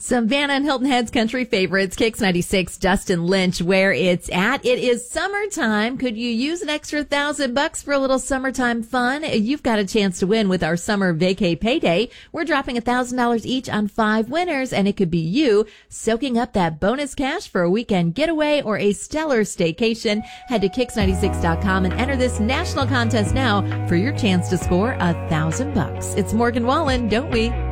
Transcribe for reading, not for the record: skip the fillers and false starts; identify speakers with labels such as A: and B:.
A: Some Vanna and Hilton Head's country favorites, Kicks 96, Dustin Lynch, where it's at. It is summertime. Could you use an extra $1,000 for a little summertime fun? You've got a chance to win with our summer vacay payday. We're dropping $1,000 each on 5 winners, and it could be you soaking up that bonus cash for a weekend getaway or a stellar staycation. Head to Kicks96.com and enter this national contest now for your chance to score $1,000. It's Morgan Wallen, don't we?